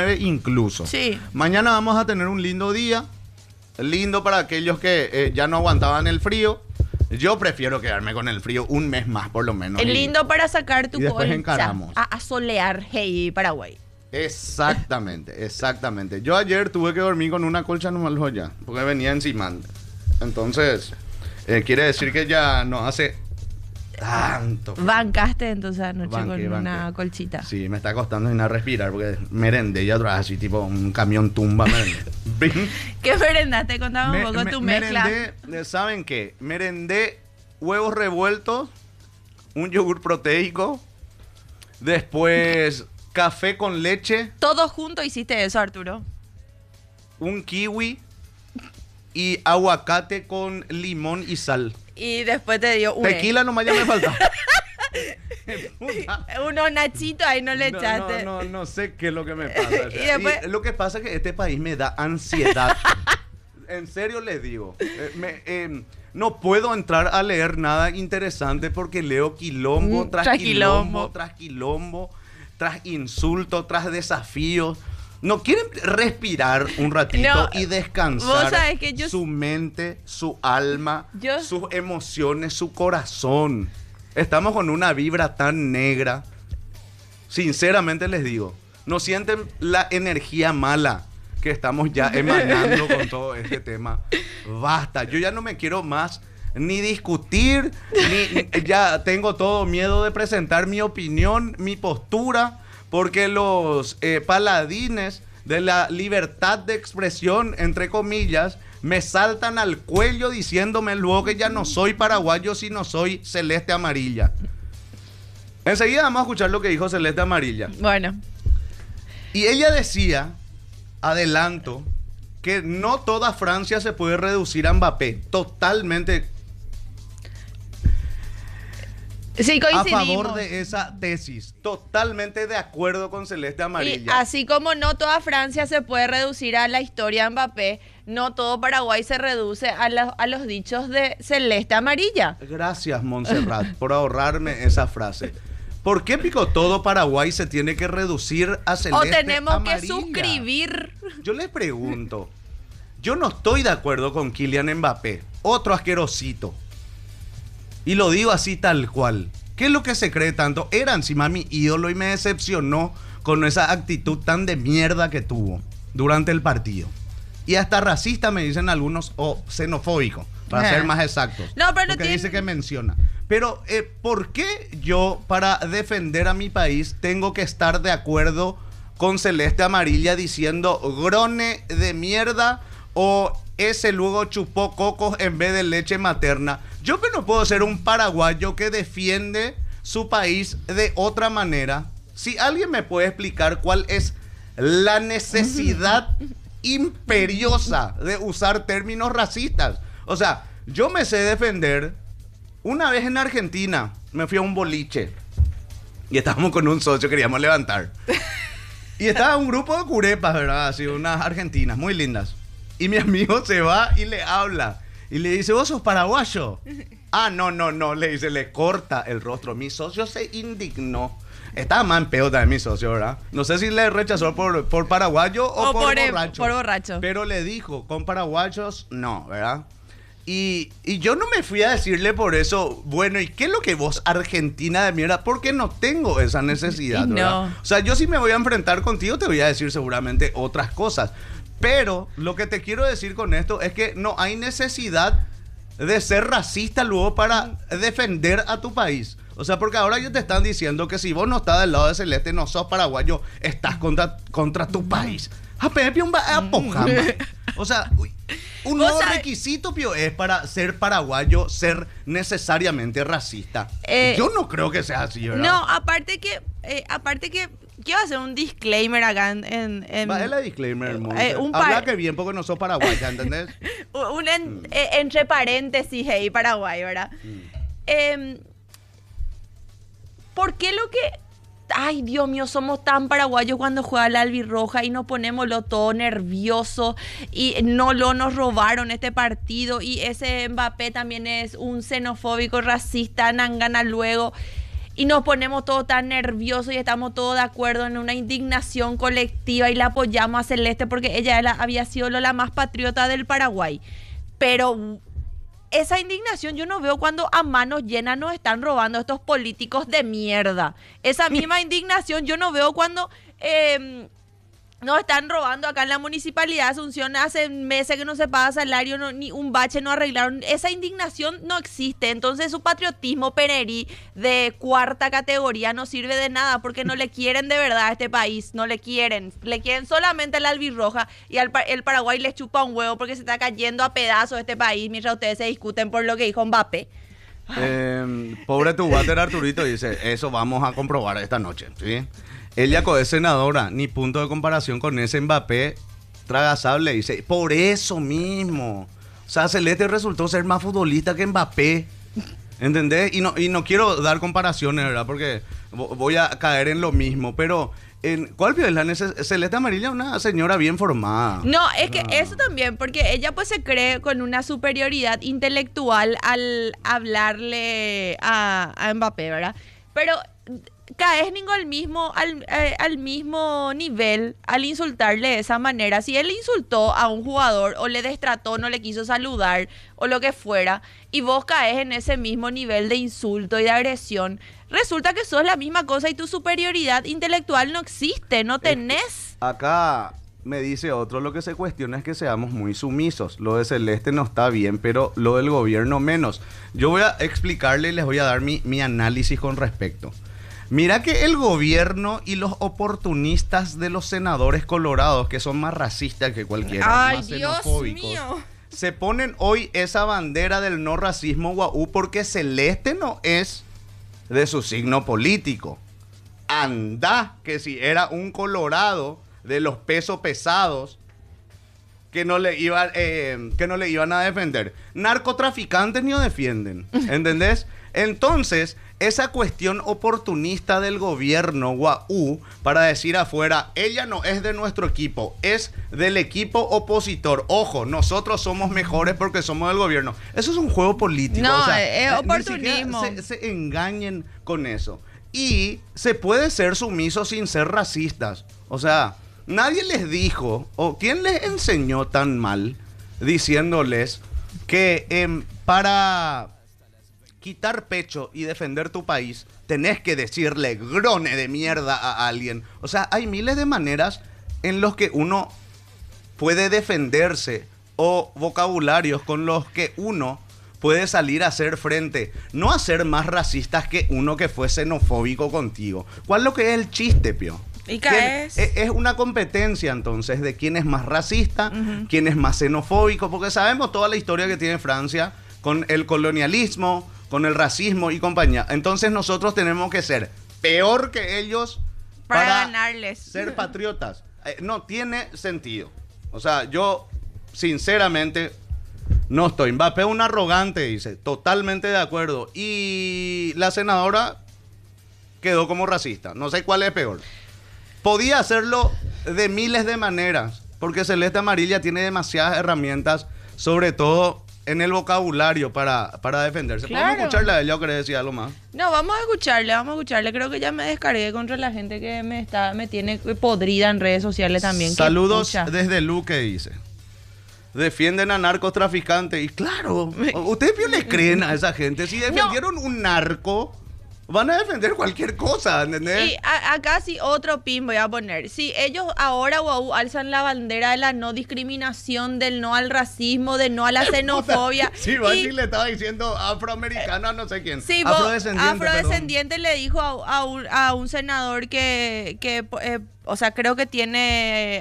19 incluso. Sí. Mañana vamos a tener un lindo día. Lindo para aquellos que ya no aguantaban el frío. Yo prefiero quedarme con el frío un mes más por lo menos. Es lindo para sacar tu y después colcha encaramos. a solear, hey, Paraguay. Exactamente, exactamente. Yo ayer tuve que dormir con una colcha nomás ya, porque venía encimando. Entonces, quiere decir que ya no hace tanto frío. Bancaste entonces anoche Banqué. con una colchita. Sí, me está costando sin respirar porque merendé y atrás así tipo un camión tumba merendé. ¿Qué merendaste? Contame un poco tu mezcla. Merendé, ¿saben qué? Merendé huevos revueltos, un yogur proteico, después café con leche, Todo junto hiciste eso, Arturo. un kiwi y aguacate con limón y sal. Y después te dio Tequila nomás ya me falta. unos nachitos ahí no le echaste. No sé qué es lo que me pasa. O sea, Y después- y lo que pasa es que este país me da ansiedad. En serio les digo. No puedo entrar a leer nada interesante porque leo quilombo tras quilombo. tras quilombo, tras insulto, tras desafíos. No quieren respirar un ratito No, y vos descansar sabés que yo- su mente, su alma, Yo- sus emociones, su corazón. Estamos con una vibra tan negra. Sinceramente les digo, ¿no sienten la energía mala que estamos ya emanando con todo este tema? Basta, yo ya no me quiero más ni discutir, ya tengo todo miedo de presentar mi opinión, mi postura, porque los paladines de la libertad de expresión, entre comillas, me saltan al cuello diciéndome luego que ya no soy paraguayo, sino soy celeste amarilla. Enseguida vamos a escuchar lo que dijo Celeste Amarilla. Bueno, Y ella decía, adelanto, que no toda Francia se puede reducir a Mbappé. Totalmente sí a coincidimos. favor de esa tesis. Totalmente de acuerdo con Celeste Y Amarilla. así como no toda Francia se puede reducir a la historia de Mbappé, no todo Paraguay se reduce a los dichos de Celeste Amarilla. Gracias, Montserrat, por ahorrarme esa frase. ¿Por qué pico todo Paraguay se tiene que reducir a Celeste O tenemos Amarilla? que suscribir. Yo le pregunto, yo no estoy de acuerdo con Kylian Mbappé, otro asquerosito. Y lo digo así tal cual. ¿Qué es lo que se cree tanto? Era encima mi ídolo y me decepcionó con esa actitud tan de mierda que tuvo durante el partido. Y hasta racista me dicen algunos, o xenofóbico, para ser más exactos. No, pero no porque tiene- dice que menciona. Pero, ¿por qué yo, para defender a mi país, tengo que estar de acuerdo con Celeste Amarilla diciendo grone de mierda o ese luego chupó cocos en vez de leche materna? Yo que no puedo ser un paraguayo que defiende su país de otra manera. Si alguien me puede explicar cuál es la necesidad imperiosa de usar términos racistas. O sea, yo me sé defender. Una vez en Argentina me fui a un boliche y estábamos con un socio, queríamos levantar. Y estaba un grupo de curepas, ¿verdad? Así, unas argentinas muy lindas. Y mi amigo se va y le habla. Y le dice, ¿vos sos paraguayo? Ah, no, le dice, le corta el rostro. Mi socio se indignó. Estaba más en pedo también mi socio, ¿verdad? No sé si le rechazó por paraguayo o por borracho. por borracho. Pero le dijo, con paraguayos, no, ¿verdad? Y yo no me fui a decirle por eso, bueno, ¿y qué es lo que vos, argentina de mierda? Porque no tengo esa necesidad, Y no. ¿verdad? O sea, yo si me voy a enfrentar contigo, te voy a decir seguramente otras cosas. Pero lo que te quiero decir con esto es que no hay necesidad de ser racista luego para defender a tu país. O sea, porque ahora ellos te están diciendo que si vos no estás del lado de Celeste, no sos paraguayo, estás contra tu país. A Pepe un apojama. O sea, un nuevo requisito, Pio, es para ser paraguayo, ser necesariamente racista. Yo no creo que sea así, ¿verdad? No, aparte que quiero hacer un disclaimer acá Va, es la disclaimer, hermano. un Habla que bien porque no sos paraguaya, ¿entendés? entre paréntesis ahí, Paraguay, ¿verdad? ¿Por qué lo que... Ay, Dios mío, somos tan paraguayos cuando juega la albirroja y nos ponemos todo nervioso y nos robaron este partido y ese Mbappé también es un xenofóbico, racista, nangana luego. y nos ponemos todos tan nerviosos y estamos todos de acuerdo en una indignación colectiva y la apoyamos a Celeste porque ella había sido la más patriota del Paraguay. Pero esa indignación yo no veo cuando a manos llenas nos están robando estos políticos de mierda. Esa misma indignación yo no veo cuando nos están robando acá en la Municipalidad de Asunción. Hace meses que no se paga salario, ni un bache no arreglaron. Esa indignación no existe. Entonces su patriotismo pererí de cuarta categoría no sirve de nada porque no le quieren de verdad a este país. No le quieren. Le quieren solamente a la albirroja y el Paraguay les chupa un huevo porque se está cayendo a pedazos este país mientras ustedes se discuten por lo que dijo Mbappé. Pobre tu water Arturito dice, eso vamos a comprobar esta noche, ¿sí? Ella es senadora, ni punto de comparación con ese Mbappé tragasable, dice, por eso mismo. O sea, Celeste resultó ser más futbolista que Mbappé, ¿entendés? Y no quiero dar comparaciones, ¿verdad? Porque voy a caer en lo mismo, pero ¿cuál Violán es? Celeste Amarilla, una señora bien formada. No, es que eso también, porque ella pues se cree con una superioridad intelectual al hablarle a Mbappé, ¿verdad? Pero caes al mismo nivel al insultarle de esa manera. Si él insultó a un jugador o le destrató, no le quiso saludar o lo que fuera, y vos caes en ese mismo nivel de insulto y de agresión, resulta que sos la misma cosa y tu superioridad intelectual no existe, no tenés. Acá me dice otro, lo que se cuestiona es que seamos muy sumisos. Lo de Celeste no está bien, pero lo del gobierno menos. Yo voy a explicarle y les voy a dar mi análisis con respecto. Mira que el gobierno y los oportunistas de los senadores colorados, que son más racistas que cualquiera, ¡ay, más Dios xenofóbicos, mío! se ponen hoy esa bandera del no racismo guau porque Celeste no es de su signo político. Anda, que si era un colorado de los pesos pesados que no le iban a defender. Narcotraficantes ni lo defienden, ¿entendés? Entonces, esa cuestión oportunista del gobierno guau para decir afuera, ella no es de nuestro equipo, es del equipo opositor. Ojo, nosotros somos mejores porque somos del gobierno. Eso es un juego político. No, o sea, es oportunismo. Se engañen con eso. Y se puede ser sumiso sin ser racistas. O sea, nadie les dijo, o quién les enseñó tan mal, diciéndoles que para quitar pecho y defender tu país, tenés que decirle grone de mierda a alguien. O sea, hay miles de maneras en los que uno puede defenderse o vocabularios con los que uno puede salir a hacer frente, no a ser más racistas que uno que fue xenofóbico contigo. ¿Cuál es lo que es el chiste, Pio? ¿Y qué es? Es una competencia entonces de quién es más racista, quién es más xenofóbico, porque sabemos toda la historia que tiene Francia con el colonialismo, con el racismo y compañía. Entonces nosotros tenemos que ser peor que ellos para ganarles. Ser patriotas. No tiene sentido. O sea, yo sinceramente no estoy. Mbappé es un arrogante, dice. Totalmente de acuerdo. Y la senadora quedó como racista. No sé cuál es peor. Podía hacerlo de miles de maneras, porque Celeste Amarilla tiene demasiadas herramientas, sobre todo en el vocabulario para defenderse. Claro. ¿Podemos escucharle a ella o querés decir algo más? No, vamos a escucharle. Creo que ya me descargué contra la gente que me tiene podrida en redes sociales también. Saludos desde Luque, dice. Defienden a narcotraficantes. Y claro, ¿ustedes le creen a esa gente? Si defendieron un narco, van a defender cualquier cosa, ¿entendés? Y acá sí otro pin voy a poner. Si ellos ahora alzan la bandera de la no discriminación, del no al racismo, del no a la xenofobia. Sí, Bachi le estaba diciendo afroamericano a no sé quién. Sí, afrodescendiente le dijo a un senador que o sea, creo que tiene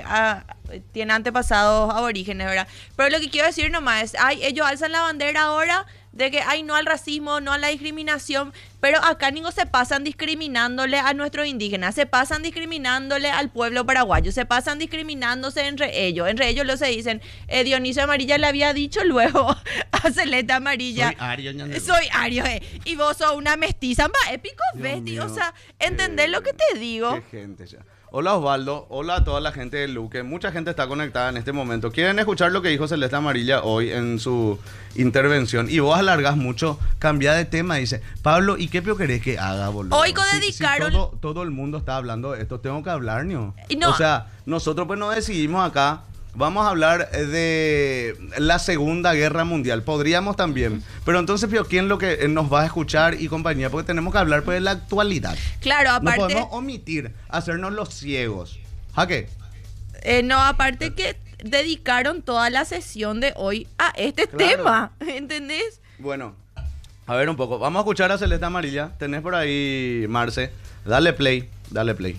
antepasados aborígenes, ¿verdad? Pero lo que quiero decir nomás es, ellos alzan la bandera ahora de que no al racismo, no a la discriminación, pero acá ninguno se pasan discriminándole a nuestros indígenas, se pasan discriminándole al pueblo paraguayo, se pasan discriminándose entre ellos lo se dicen, Dionisio Amarilla le había dicho luego a Celeste Amarilla, soy ario, y vos sos una mestiza, épico, Besti, o sea, ¿entendés lo que te digo? Qué gente ya. Hola Osvaldo, hola a toda la gente de Luque. Mucha gente está conectada en este momento. ¿Quieren escuchar lo que dijo Celeste Amarilla hoy en su intervención? Y vos alargás mucho, cambia de tema. Dice, Pablo, ¿y qué peor querés que haga, boludo? Hoy Si dedicaron... todo el mundo está hablando de esto, tengo que hablar, ¿no? No. O sea, nosotros pues nos decidimos acá. Vamos a hablar de la Segunda Guerra Mundial. Podríamos también. Pero entonces, Pio, ¿quién lo que nos va a escuchar y compañía? Porque tenemos que hablar pues, de la actualidad. Claro, aparte... No podemos omitir, hacernos los ciegos. ¿A qué? No, aparte que dedicaron toda la sesión de hoy a este tema. ¿Entendés? Bueno, a ver un poco. Vamos a escuchar a Celeste Amarilla. Tenés por ahí, Marce. Dale play, dale play.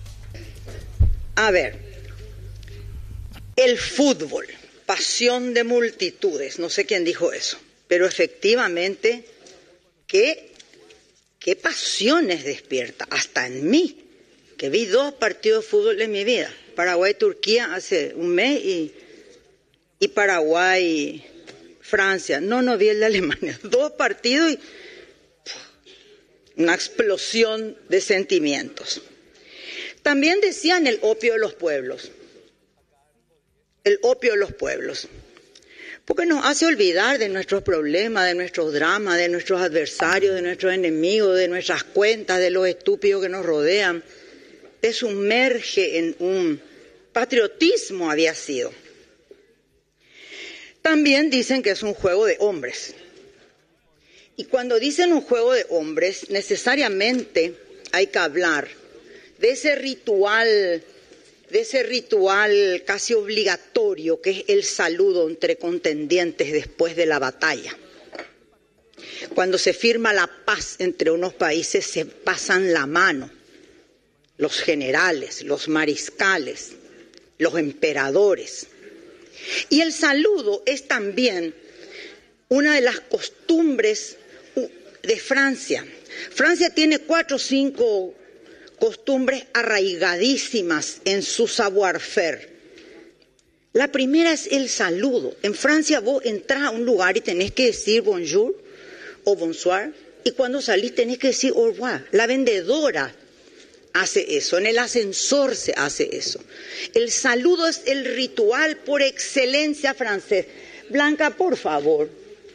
A ver. El fútbol, pasión de multitudes, no sé quién dijo eso, pero efectivamente, qué pasiones despierta, hasta en mí, que vi 2 partidos de fútbol en mi vida, Paraguay-Turquía hace un mes y Paraguay-Francia, no vi el de Alemania, 2 partidos y una explosión de sentimientos. También decían el opio de los pueblos. El opio de los pueblos, porque nos hace olvidar de nuestros problemas, de nuestros dramas, de nuestros adversarios, de nuestros enemigos, de nuestras cuentas, de los estúpidos que nos rodean, te sumerge en un patriotismo había sido. También dicen que es un juego de hombres, y cuando dicen un juego de hombres, necesariamente hay que hablar de ese ritual casi obligatorio que es el saludo entre contendientes después de la batalla. Cuando se firma la paz entre unos países se pasan la mano, los generales, los mariscales, los emperadores. Y el saludo es también una de las costumbres de Francia. Francia tiene 4 o 5 costumbres arraigadísimas en su savoir-faire. La primera es el saludo. En Francia vos entrás a un lugar y tenés que decir bonjour o bonsoir, y cuando salís tenés que decir au revoir. La vendedora hace eso, en el ascensor se hace eso. El saludo es el ritual por excelencia francés. Blanca, por favor.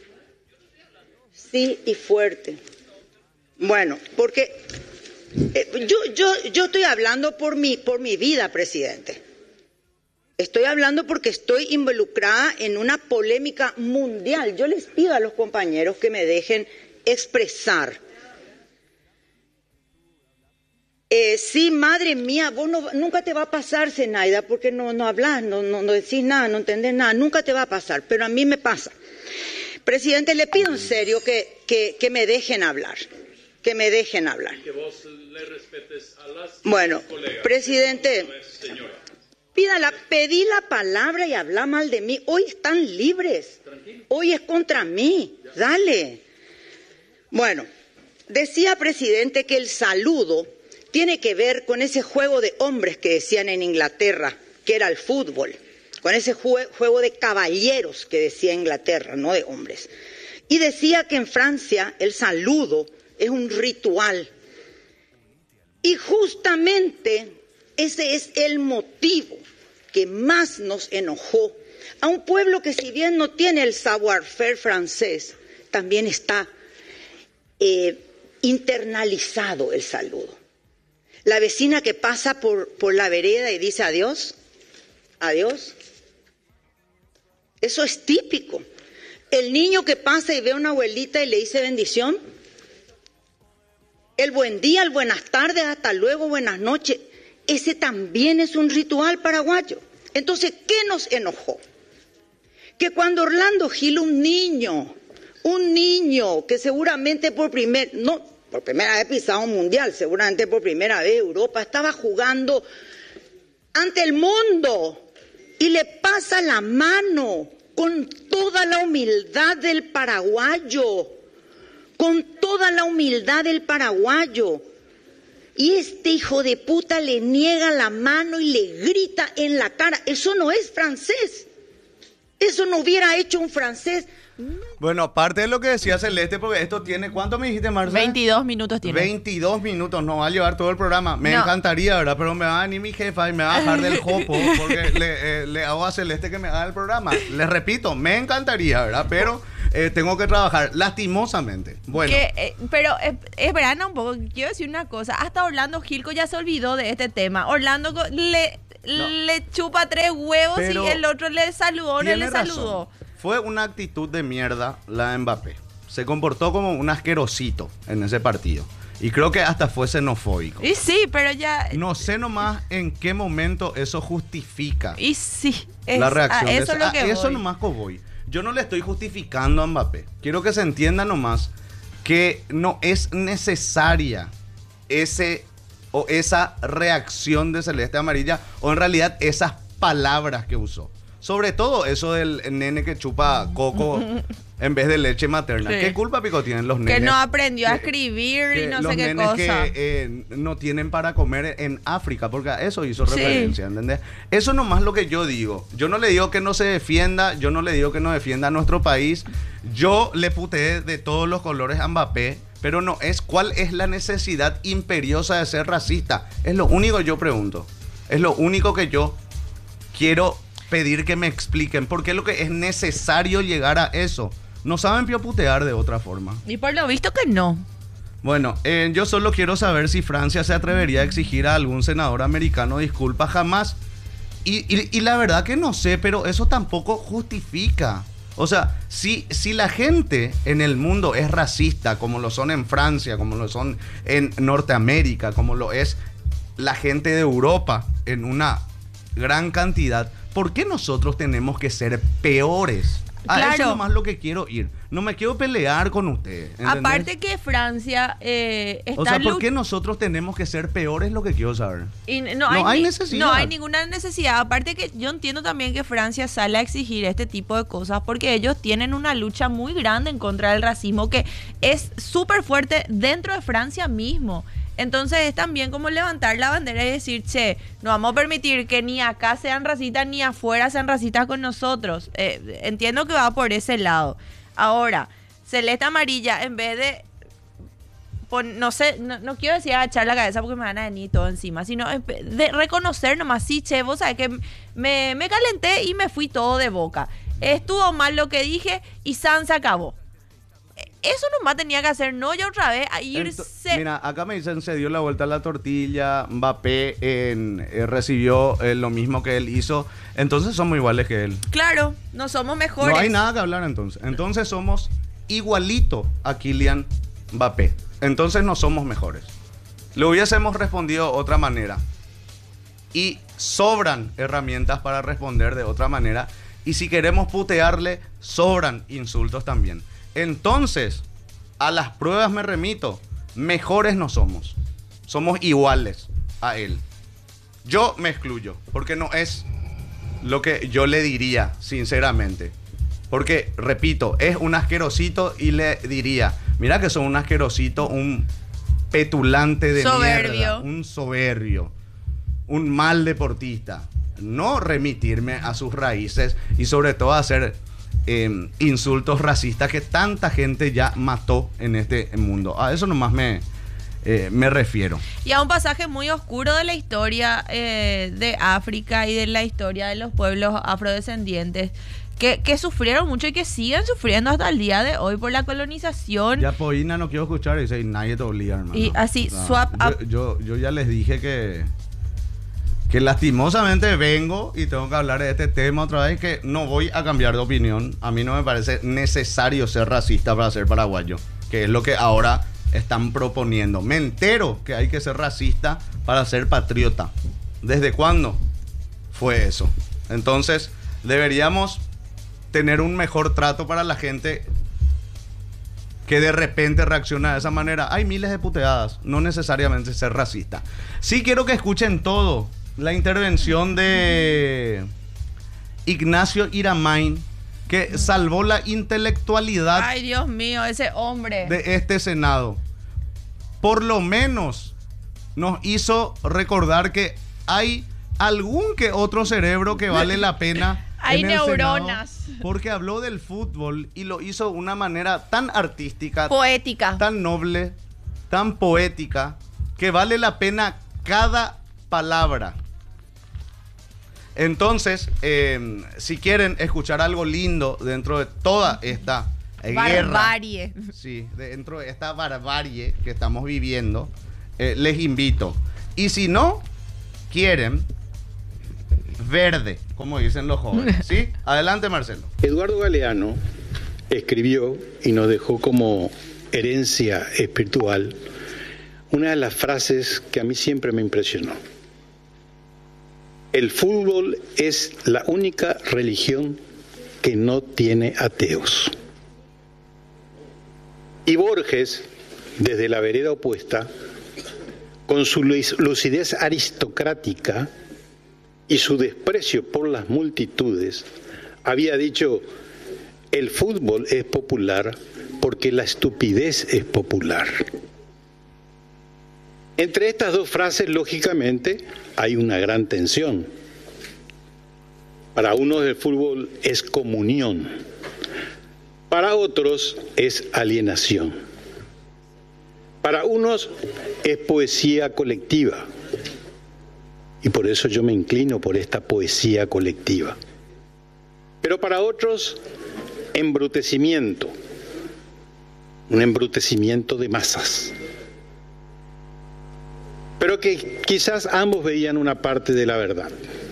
Sí, y fuerte. Bueno, porque... Yo estoy hablando por mi vida, presidente. Estoy hablando porque estoy involucrada en una polémica mundial. Yo les pido a los compañeros que me dejen expresar. Sí, madre mía, vos nunca te va a pasar, Zenaida, porque no hablas, no decís nada, no entendés nada, nunca te va a pasar, pero a mí me pasa. Presidente, le pido en serio que me dejen hablar. Que me dejen hablar. Que vos le respetes a las colegas. Presidente, pedí la palabra y habla mal de mí. Hoy están libres. Tranquilo. Hoy es contra mí. Dale. Bueno, decía, presidente, que el saludo tiene que ver con ese juego de hombres que decían en Inglaterra, que era el fútbol. Con ese juego de caballeros que decía Inglaterra, no de hombres. Y decía que en Francia el saludo es un ritual. Y justamente ese es el motivo que más nos enojó a un pueblo que, si bien no tiene el savoir-faire francés, también está internalizado el saludo. La vecina que pasa por la vereda y dice adiós, adiós. Eso es típico. El niño que pasa y ve a una abuelita y le dice bendición. El buen día, el buenas tardes, hasta luego, buenas noches. Ese también es un ritual paraguayo. Entonces, ¿qué nos enojó? Que cuando Orlando Gil, un niño que seguramente por primera vez pisaba un mundial, seguramente por primera vez Europa, estaba jugando ante el mundo y le pasa la mano con toda la humildad del paraguayo. Con toda la humildad del paraguayo. Y este hijo de puta le niega la mano y le grita en la cara. Eso no es francés. Eso no hubiera hecho un francés. Bueno, aparte de lo que decía Celeste, porque esto tiene, ¿cuánto me dijiste, Marcela? 22 minutos tiene. 22 minutos, no va a llevar todo el programa. Me No. encantaría, ¿verdad? Pero me va a venir mi jefa y me va a bajar del jopo porque le hago a Celeste que me haga el programa. Les repito, me encantaría, ¿verdad? Pero tengo que trabajar lastimosamente. Bueno. Pero esperando un poco, quiero decir una cosa. Hasta Orlando Gilco ya se olvidó de este tema. Orlando le chupa 3 huevos Pero y el otro le saludó, no tiene le razón. saludó. Fue una actitud de mierda la de Mbappé. Se comportó como un asquerosito en ese partido. Y creo que hasta fue xenofóbico. Y sí, pero ya... No sé nomás en qué momento eso justifica Y sí, la reacción. a eso es lo que eso voy. nomás que voy. Yo no le estoy justificando a Mbappé. Quiero que se entienda nomás que no es necesaria esa reacción de Celeste Amarilla, o en realidad esas palabras que usó. Sobre todo eso del nene que chupa coco en vez de leche materna. Sí. ¿Qué culpa, Pico, tienen los nenes? Que no aprendió a que- escribir y que no los sé qué nenes cosa. que no tienen para comer en África, porque a eso hizo Sí. referencia, ¿entendés? Eso nomás lo que yo digo. Yo no le digo que no se defienda, yo no le digo que no defienda a nuestro país. Yo le puteé de todos los colores a Mbappé, pero no es cuál es la necesidad imperiosa de ser racista. Es lo único que yo pregunto. Es lo único que yo quiero pedir que me expliquen. ¿Por qué lo que es necesario llegar a eso? No saben putear de otra forma. Y por lo visto que no. Bueno, yo solo quiero saber si Francia se atrevería a exigir a algún senador americano disculpas. Jamás. Y la verdad que no sé, pero eso tampoco justifica. O sea, si la gente en el mundo es racista, como lo son en Francia, como lo son en Norteamérica, como lo es la gente de Europa en una gran cantidad, ¿por qué nosotros tenemos que ser peores? A eso Claro. nomás lo que quiero ir. No me quiero pelear con ustedes. ¿entendés? Aparte que Francia está O sea, ¿por qué nosotros tenemos que ser peores? Lo que quiero saber. Y No hay necesidad. No hay ninguna necesidad. Aparte que yo entiendo también que Francia sale a exigir este tipo de cosas porque ellos tienen una lucha muy grande en contra del racismo que es súper fuerte dentro de Francia mismo. Entonces es también como levantar la bandera y decir, che, no vamos a permitir que ni acá sean racistas ni afuera sean racistas con nosotros. Entiendo que va por ese lado. Ahora, Celeste Amarilla, en vez de no sé, no quiero decir agachar la cabeza porque me van a venir todo encima, sino de reconocer nomás, sí, che, vos sabés que me calenté y me fui todo de boca. Estuvo mal lo que dije y San se acabó. Eso nomás tenía que hacer, no yo otra vez a irse. Mira, acá me dicen se dio la vuelta a la tortilla, Mbappé recibió lo mismo que él hizo, entonces somos iguales que él. Claro, no somos mejores. No hay nada que hablar entonces. Entonces somos igualito a Kylian Mbappé. Entonces no somos mejores. Le hubiésemos respondido de otra manera. Y sobran herramientas para responder de otra manera. Y si queremos putearle, sobran insultos también. Entonces, a las pruebas me remito. Mejores no somos. Somos iguales a él. Yo me excluyo, porque no es lo que yo le diría, sinceramente. Porque, repito, es un asquerosito y le diría, mira que son un asquerosito, un petulante de Soberbio. mierda, un soberbio, un mal deportista. No remitirme a sus raíces y sobre todo hacer insultos racistas que tanta gente ya mató en este mundo. A eso nomás me refiero. Y a un pasaje muy oscuro de la historia de África y de la historia de los pueblos afrodescendientes que sufrieron mucho y que siguen sufriendo hasta el día de hoy por la colonización. Ya Poina no quiero escuchar y dice, nadie te obliga, hermano. Y así, swap up. Yo ya les dije que lastimosamente vengo y tengo que hablar de este tema otra vez, que no voy a cambiar de opinión. A mí no me parece necesario ser racista para ser paraguayo, que es lo que ahora están proponiendo. Me entero que hay que ser racista para ser patriota. ¿Desde cuándo fue eso? Entonces, deberíamos tener un mejor trato para la gente que de repente reacciona de esa manera. Hay miles de puteadas, no necesariamente ser racista. Sí quiero que escuchen todo. La intervención de Ignacio Iramain, que salvó la intelectualidad Ay, Dios mío, ese hombre. de este Senado. Por lo menos nos hizo recordar que hay algún que otro cerebro que vale la pena Hay en el Senado neuronas. porque habló del fútbol y lo hizo de una manera tan artística, Poética. tan noble, tan poética, que vale la pena cada palabra. Entonces, si quieren escuchar algo lindo dentro de toda esta guerra, Barbarie. sí, dentro de esta barbarie que estamos viviendo, les invito. Y si no quieren, verde, como dicen los jóvenes, ¿sí? Adelante, Marcelo. Eduardo Galeano escribió y nos dejó como herencia espiritual una de las frases que a mí siempre me impresionó. El fútbol es la única religión que no tiene ateos. Y Borges, desde la vereda opuesta, con su lucidez aristocrática y su desprecio por las multitudes, había dicho: el fútbol es popular porque la estupidez es popular. Entre estas dos frases, lógicamente, hay una gran tensión. Para unos el fútbol es comunión, para otros es alienación. Para unos es poesía colectiva, y por eso yo me inclino por esta poesía colectiva. Pero para otros, embrutecimiento, un embrutecimiento de masas. Pero que quizás ambos veían una parte de la verdad.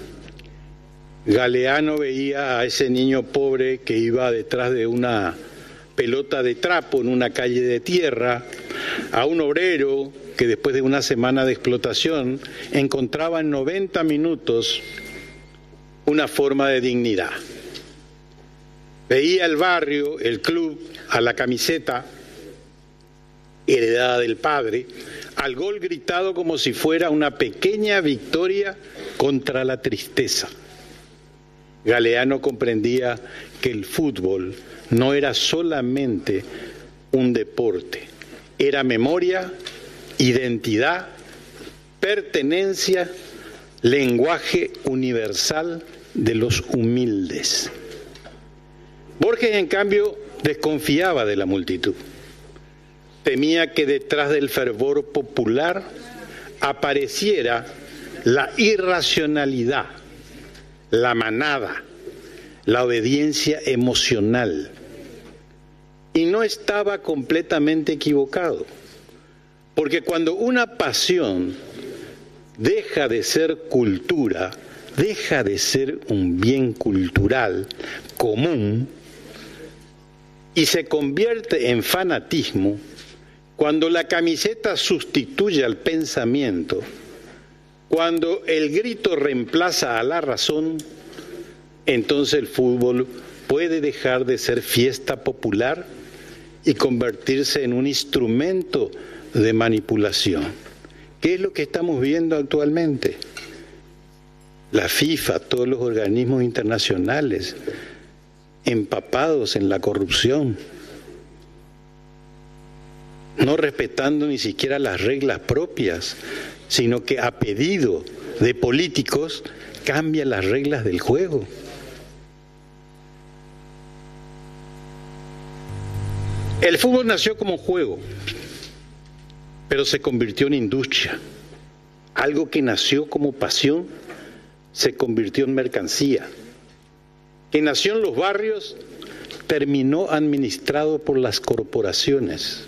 Galeano veía a ese niño pobre que iba detrás de una pelota de trapo en una calle de tierra, a un obrero que después de una semana de explotación encontraba en 90 minutos una forma de dignidad. Veía el barrio, el club, a la camiseta heredada del padre, al gol gritado como si fuera una pequeña victoria contra la tristeza. Galeano comprendía que el fútbol no era solamente un deporte, era memoria, identidad, pertenencia, lenguaje universal de los humildes. Borges, en cambio, desconfiaba de la multitud. Temía que detrás del fervor popular apareciera la irracionalidad, la manada, la obediencia emocional. Y no estaba completamente equivocado, porque cuando una pasión deja de ser cultura, deja de ser un bien cultural común y se convierte en fanatismo, cuando la camiseta sustituye al pensamiento, cuando el grito reemplaza a la razón, entonces el fútbol puede dejar de ser fiesta popular y convertirse en un instrumento de manipulación. ¿Qué es lo que estamos viendo actualmente? La FIFA, todos los organismos internacionales, empapados en la corrupción, no respetando ni siquiera las reglas propias, sino que a pedido de políticos cambian las reglas del juego. El fútbol nació como juego, pero se convirtió en industria. Algo que nació como pasión se convirtió en mercancía. Que nació en los barrios terminó administrado por las corporaciones.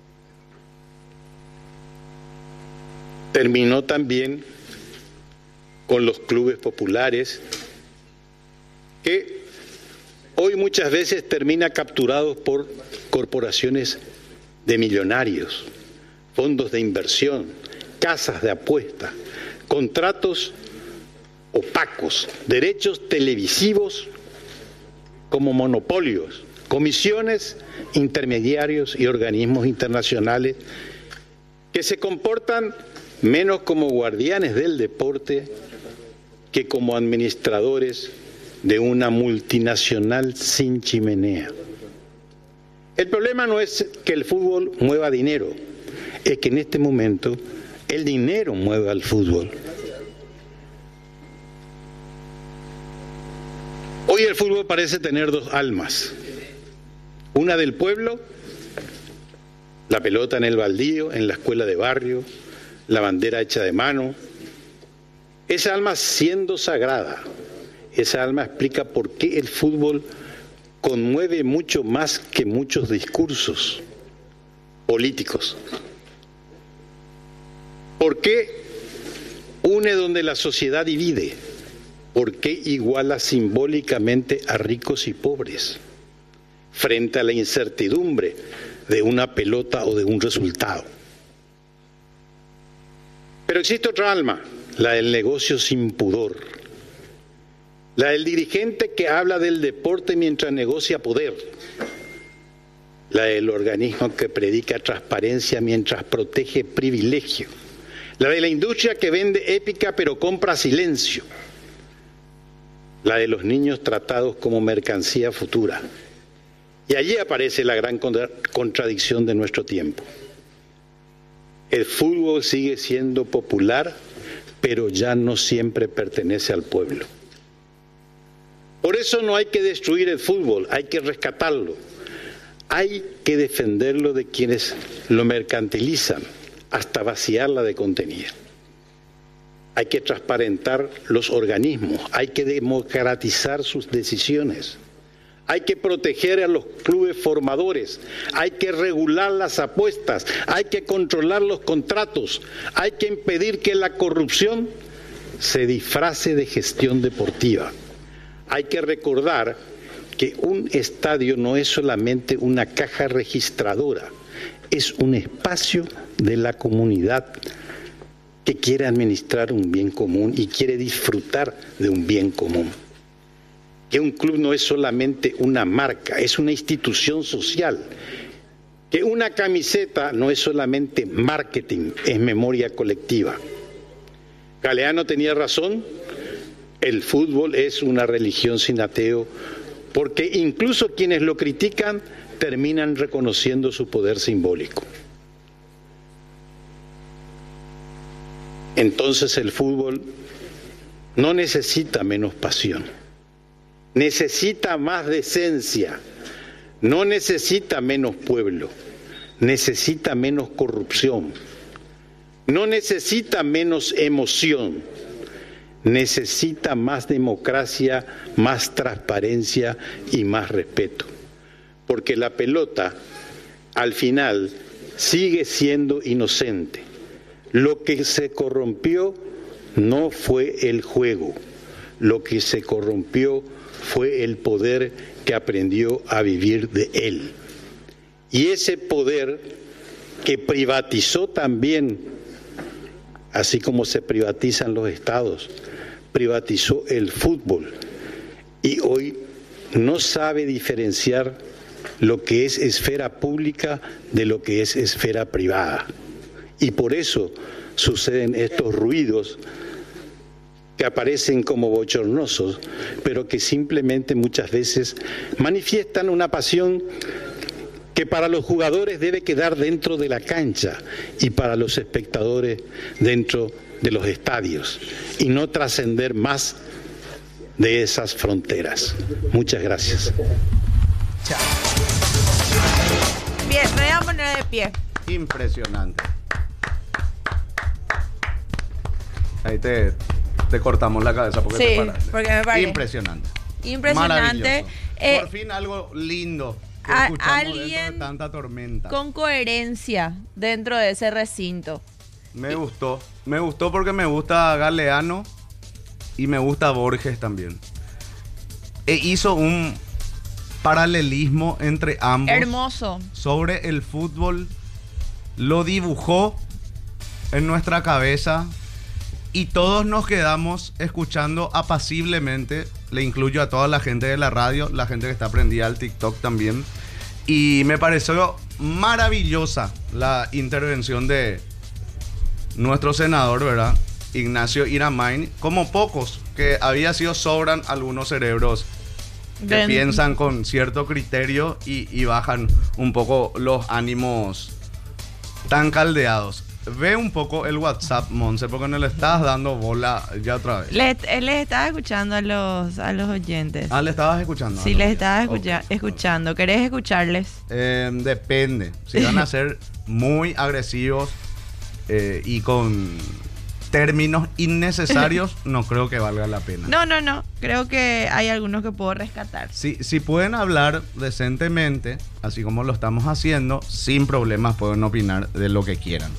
Terminó también con los clubes populares, que hoy muchas veces termina capturados por corporaciones de millonarios, fondos de inversión, casas de apuesta, contratos opacos, derechos televisivos como monopolios, comisiones, intermediarios y organismos internacionales que se comportan menos como guardianes del deporte que como administradores de una multinacional sin chimenea. El problema no es que el fútbol mueva dinero, es que en este momento el dinero mueve al fútbol. Hoy el fútbol parece tener dos almas. Una del pueblo, la pelota en el baldío, en la escuela de barrio, la bandera hecha de mano. Esa alma siendo sagrada, esa alma explica por qué el fútbol conmueve mucho más que muchos discursos políticos. ¿Por qué une donde la sociedad divide? ¿Por qué iguala simbólicamente a ricos y pobres frente a la incertidumbre de una pelota o de un resultado? Pero existe otra alma, la del negocio sin pudor, la del dirigente que habla del deporte mientras negocia poder, la del organismo que predica transparencia mientras protege privilegio, la de la industria que vende épica pero compra silencio, la de los niños tratados como mercancía futura. Y allí aparece la gran contradicción de nuestro tiempo. El fútbol sigue siendo popular, pero ya no siempre pertenece al pueblo. Por eso no hay que destruir el fútbol, hay que rescatarlo. Hay que defenderlo de quienes lo mercantilizan hasta vaciarla de contenido. Hay que transparentar los organismos, hay que democratizar sus decisiones, hay que proteger a los clubes formadores, hay que regular las apuestas, hay que controlar los contratos, hay que impedir que la corrupción se disfrace de gestión deportiva. Hay que recordar que un estadio no es solamente una caja registradora, es un espacio de la comunidad que quiere administrar un bien común y quiere disfrutar de un bien común. Que un club no es solamente una marca, es una institución social. Que una camiseta no es solamente marketing, es memoria colectiva. Galeano tenía razón, el fútbol es una religión sin ateo, porque incluso quienes lo critican terminan reconociendo su poder simbólico. Entonces el fútbol no necesita menos pasión, necesita más decencia, no necesita menos pueblo, necesita menos corrupción, no necesita menos emoción, necesita más democracia, más transparencia y más respeto. Porque la pelota, al final, sigue siendo inocente. Lo que se corrompió no fue el juego, lo que se corrompió fue el poder que aprendió a vivir de él. Y ese poder que privatizó también, así como se privatizan los estados, privatizó el fútbol y hoy no sabe diferenciar lo que es esfera pública de lo que es esfera privada. Y por eso suceden estos ruidos que aparecen como bochornosos, pero que simplemente muchas veces manifiestan una pasión que para los jugadores debe quedar dentro de la cancha y para los espectadores dentro de los estadios y no trascender más de esas fronteras. Muchas gracias. Chao. Bien, me voy a poner de pie. Impresionante. Ahí te cortamos la cabeza porque sí, te paraste. Porque me paré. Impresionante. Impresionante. Por fin algo lindo que escuchamos dentro de tanta tormenta. Con coherencia dentro de ese recinto. Me gustó porque me gusta Galeano y me gusta Borges también. Hizo un paralelismo entre ambos. Hermoso. Sobre el fútbol, lo dibujó en nuestra cabeza y todos nos quedamos escuchando apaciblemente. Le incluyo a toda la gente de la radio, la gente que está prendida al TikTok también. Y me pareció maravillosa la intervención de nuestro senador, ¿verdad? Ignacio Iramain, como pocos, que había sido sobran algunos cerebros que piensan con cierto criterio y bajan un poco los ánimos tan caldeados. ve un poco el WhatsApp, Monse, porque no le estás dando bola ya otra vez. Él les estaba escuchando a los oyentes. Ah, ¿le estabas escuchando? Sí, Ah, les no, estaba ok. escuchando. ¿Querés escucharles? Depende. Si van a ser muy agresivos y con términos innecesarios, no creo que valga la pena. No. Creo que hay algunos que puedo rescatar. Si pueden hablar decentemente, así como lo estamos haciendo, sin problemas pueden opinar de lo que quieran.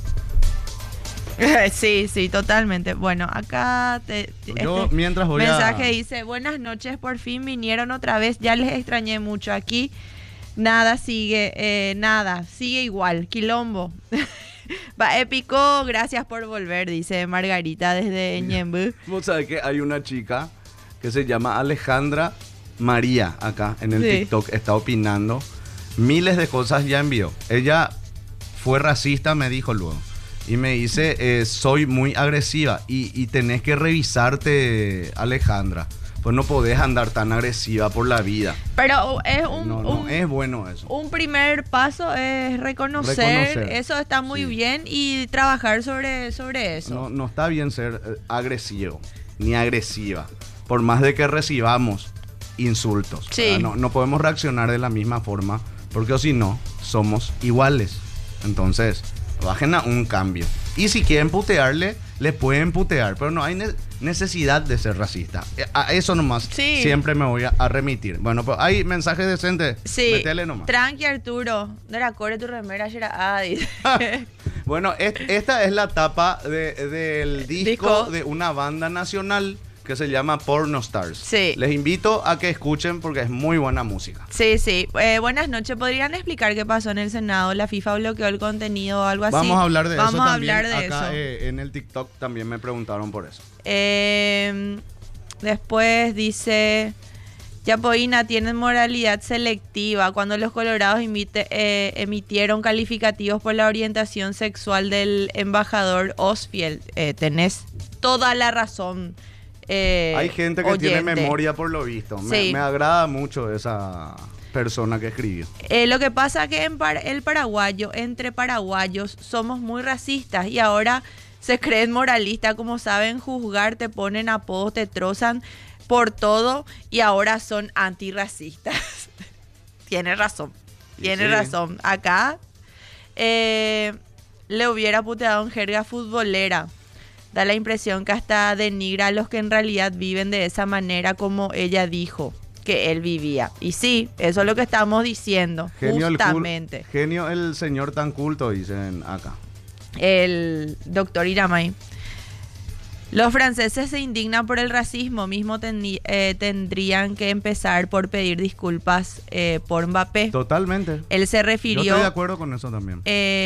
Sí, totalmente. Bueno, acá Yo mientras voy mensaje dice: buenas noches, por fin vinieron otra vez, ya les extrañé mucho. Aquí nada sigue igual, quilombo. Va épico, gracias por volver, dice Margarita desde Ñemby. Vos sabés que hay una chica que se llama Alejandra María acá en el Sí. TikTok, está opinando. Miles de cosas ya envió. Ella fue racista, me dijo luego. Y me dice, soy muy agresiva y tenés que revisarte, Alejandra. Pues no podés andar tan agresiva por la vida. Pero es No es bueno eso. un primer paso es reconocer. Eso está muy Sí. bien, y trabajar sobre eso. No está bien ser agresivo ni agresiva. Por más de que recibamos insultos. Sí. No podemos reaccionar de la misma forma, porque o si no, somos iguales. Entonces, bajen a un cambio. Y si quieren putearle, les pueden putear, pero no hay necesidad de ser racista. A eso nomás Sí. siempre me voy a remitir. Bueno, pues hay mensajes decentes. Sí, Metele nomás. tranqui, Arturo. No era core tu remera, ya era dice. Bueno, esta es la tapa del disco de una banda nacional que se llama Porno Stars. Sí. Les invito a que escuchen porque es muy buena música. Sí. Buenas noches. ¿Podrían explicar qué pasó en el Senado? ¿La FIFA bloqueó el contenido o algo así? Vamos a hablar de eso Vamos a también. hablar de Acá eso. en el TikTok también me preguntaron por eso. Después dice: Yapoína tienen moralidad selectiva. Cuando los colorados emitieron calificativos por la orientación sexual del embajador Osfield, tenés toda la razón. Hay gente que tiene oyente. memoria por lo visto. Sí. Me agrada mucho esa persona que escribió. Lo que pasa que entre paraguayos somos muy racistas, y ahora se creen moralistas, como saben juzgar, te ponen apodos, te trozan por todo, y ahora son antirracistas. Tiene razón. Tiene Sí. razón. Acá le hubiera puteado en jerga futbolera. Da la impresión que hasta denigra a los que en realidad viven de esa manera, como ella dijo que él vivía. Y sí, eso es lo que estamos diciendo, justamente. Genio el señor tan culto, dicen acá. El doctor Iramay. Los franceses se indignan por el racismo, mismo tendrían que empezar por pedir disculpas por Mbappé. Totalmente. Él se Yo refirió, estoy de acuerdo con eso también.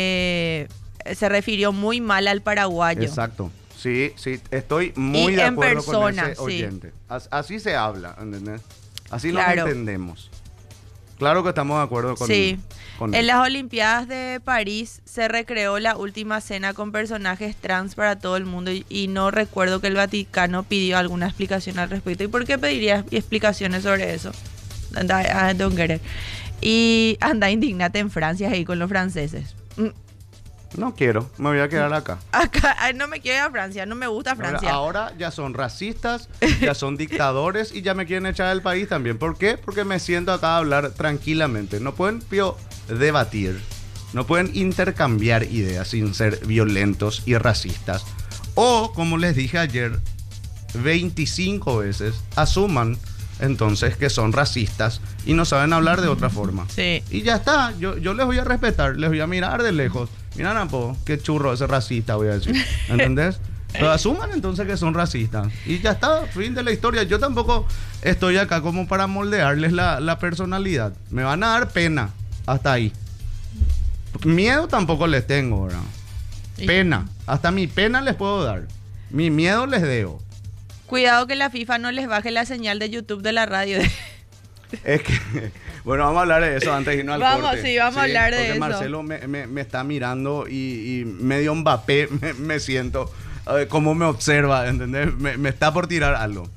se refirió muy mal al paraguayo. Exacto. Sí, estoy muy Y de en acuerdo persona, con ese sí. oyente. Así se habla, ¿entendés? Así Claro. nos entendemos. Claro que estamos de acuerdo con Sí. con En él. las Olimpiadas de París se recreó la última cena con personajes trans para todo el mundo, y no recuerdo que el Vaticano pidió alguna explicación al respecto. ¿Y por qué pediría explicaciones sobre eso? I don't get it. Y anda, indignate en Francia ahí con los franceses. No quiero, me voy a quedar acá. Acá no me quiero ir a Francia, no me gusta Francia. Ahora ya son racistas, ya son dictadores y ya me quieren echar del país también. ¿Por qué? Porque me siento acá a hablar tranquilamente. No pueden debatir, no pueden intercambiar ideas sin ser violentos y racistas. O, como les dije ayer, 25 veces asuman entonces que son racistas y no saben hablar de otra forma. Sí. Y ya está, yo les voy a respetar, les voy a mirar de lejos. Mira, Napo, qué churro ese racista, voy a decir. ¿Entendés? Pero asuman entonces que son racistas. Y ya está, fin de la historia. Yo tampoco estoy acá como para moldearles la personalidad. Me van a dar pena, hasta ahí. Miedo tampoco les tengo, ¿verdad? Pena, hasta mi pena les puedo dar. Mi miedo les debo. Cuidado que la FIFA no les baje la señal de YouTube de la radio. Es que, bueno, vamos a hablar de eso antes de irnos al Vamos, corte. sí, vamos a hablar de porque eso. Marcelo me está mirando y medio Mbappé me siento, cómo me observa, ¿entendés? Me está por tirar algo.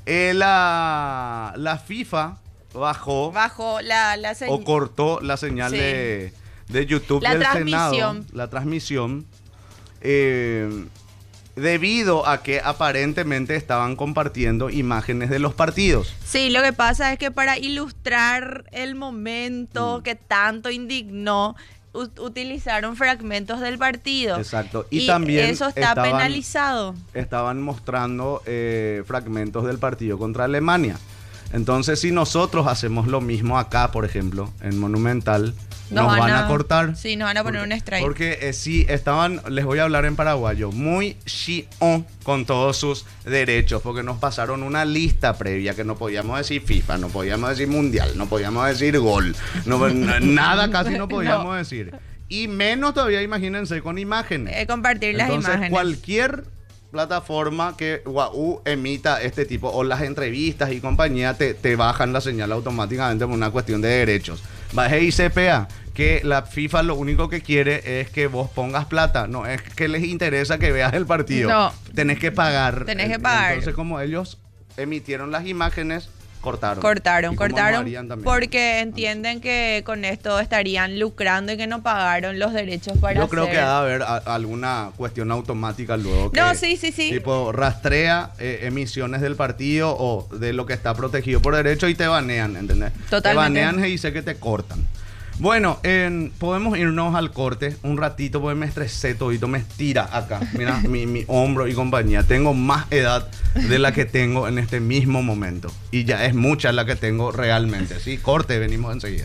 La FIFA bajó Bajo la o señal. cortó la señal Sí. de YouTube La del transmisión. Senado, la transmisión, debido a que aparentemente estaban compartiendo imágenes de los partidos. Sí, lo que pasa es que para ilustrar el momento que tanto indignó, utilizaron fragmentos del partido. Exacto. Y también eso está penalizado. Estaban mostrando fragmentos del partido contra Alemania. Entonces, si nosotros hacemos lo mismo acá, por ejemplo, en Monumental, nos van a cortar. Sí, nos van a poner un strike. Porque sí, estaban, les voy a hablar en paraguayo, muy chión con todos sus derechos, porque nos pasaron una lista previa que no podíamos decir FIFA, no podíamos decir Mundial, no podíamos decir gol, nada casi no podíamos decir. Y menos todavía, imagínense, con imágenes. Compartir las imágenes. Entonces, cualquier plataforma que UAU emita este tipo, o las entrevistas y compañía, te bajan la señal automáticamente por una cuestión de derechos. Baje ICPA, que la FIFA lo único que quiere es que vos pongas plata, no es que les interesa que veas el partido. No. Tenés que pagar. Entonces, como ellos emitieron las imágenes, cortaron, porque entienden que con esto estarían lucrando y que no pagaron los derechos para Yo creo que va a haber alguna cuestión automática luego que sí. Tipo rastrea emisiones del partido o de lo que está protegido por derecho y te banean, ¿entendés? Totalmente. Te banean y dice que te cortan. Bueno, podemos irnos al corte un ratito porque me estresé todito, me estira acá. Mira, mi hombro y compañía. Tengo más edad de la que tengo en este mismo momento. Y ya es mucha la que tengo realmente. Sí, corte, venimos enseguida.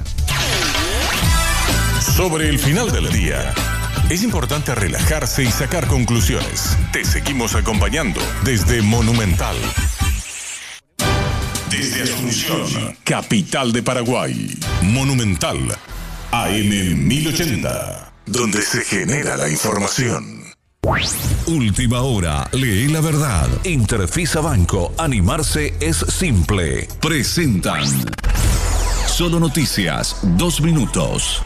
Sobre el final del día, es importante relajarse y sacar conclusiones. Te seguimos acompañando desde Monumental. Desde Asunción, capital de Paraguay. Monumental. AM 1080, donde se genera la información. Última hora, lee la verdad. Interfisa Banco, animarse es simple. Presentan Solo Noticias, 2 minutos.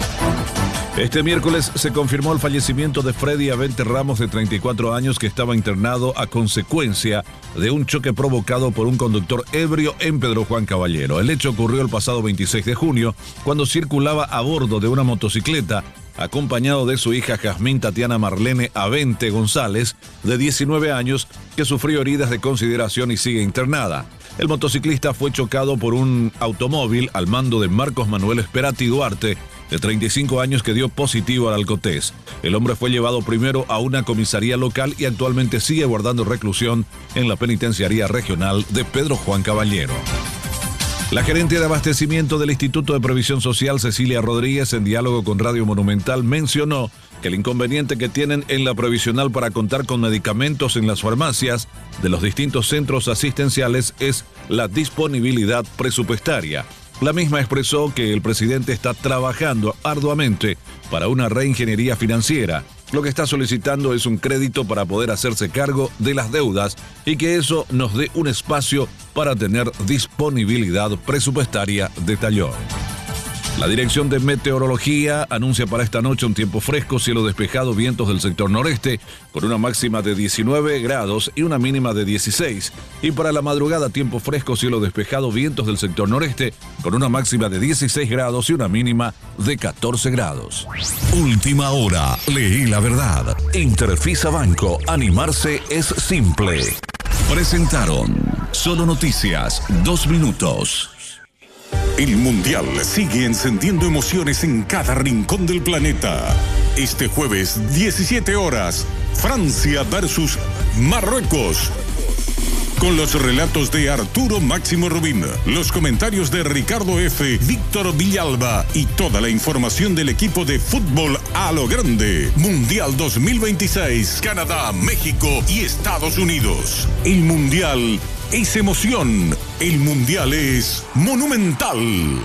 Este miércoles se confirmó el fallecimiento de Freddy Avente Ramos, de 34 años, que estaba internado a consecuencia de un choque provocado por un conductor ebrio en Pedro Juan Caballero. El hecho ocurrió el pasado 26 de junio, cuando circulaba a bordo de una motocicleta, acompañado de su hija Jazmín Tatiana Marlene Avente González, de 19 años, que sufrió heridas de consideración y sigue internada. El motociclista fue chocado por un automóvil al mando de Marcos Manuel Esperati Duarte, de 35 años, que dio positivo al alcotés. El hombre fue llevado primero a una comisaría local y actualmente sigue guardando reclusión en la penitenciaría regional de Pedro Juan Caballero. La gerente de abastecimiento del Instituto de Previsión Social, Cecilia Rodríguez, en diálogo con Radio Monumental, mencionó que el inconveniente que tienen en la previsional para contar con medicamentos en las farmacias de los distintos centros asistenciales es la disponibilidad presupuestaria. La misma expresó que el presidente está trabajando arduamente para una reingeniería financiera. Lo que está solicitando es un crédito para poder hacerse cargo de las deudas y que eso nos dé un espacio para tener disponibilidad presupuestaria, detalló. La Dirección de Meteorología anuncia para esta noche un tiempo fresco, cielo despejado, vientos del sector noreste, con una máxima de 19 grados y una mínima de 16. Y para la madrugada, tiempo fresco, cielo despejado, vientos del sector noreste, con una máxima de 16 grados y una mínima de 14 grados. Última hora, leí la verdad. Interfisa Banco, animarse es simple. Presentaron Solo Noticias, 2 minutos. El Mundial sigue encendiendo emociones en cada rincón del planeta. Este jueves, 17 horas, Francia versus Marruecos. Con los relatos de Arturo Máximo Rubín, los comentarios de Ricardo F., Víctor Villalba y toda la información del equipo de fútbol a lo grande. Mundial 2026, Canadá, México y Estados Unidos. El Mundial es emoción. El Mundial es Monumental.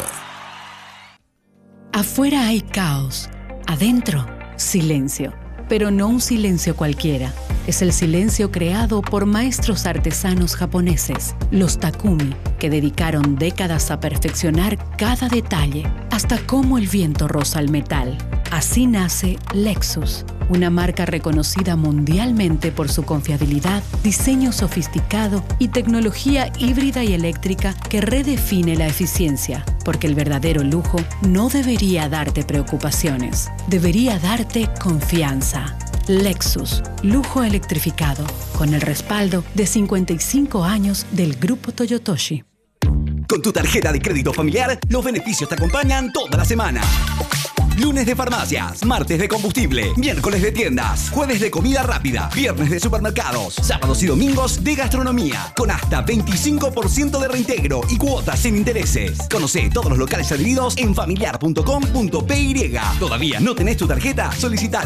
Afuera hay caos. Adentro, silencio. Pero no un silencio cualquiera. Es el silencio creado por maestros artesanos japoneses, los Takumi, que dedicaron décadas a perfeccionar cada detalle, hasta cómo el viento roza el metal. Así nace Lexus, una marca reconocida mundialmente por su confiabilidad, diseño sofisticado y tecnología híbrida y eléctrica que redefine la eficiencia, porque el verdadero lujo no debería darte preocupaciones, debería darte confianza. Lexus, lujo electrificado, con el respaldo de 55 años del Grupo Toyotoshi. Con tu tarjeta de crédito familiar, los beneficios te acompañan toda la semana. Lunes de farmacias, martes de combustible, miércoles de tiendas, jueves de comida rápida, viernes de supermercados, sábados y domingos de gastronomía, con hasta 25% de reintegro y cuotas sin intereses. Conoce todos los locales adheridos en familiar.com.py. ¿Todavía no tenés tu tarjeta? Solicitala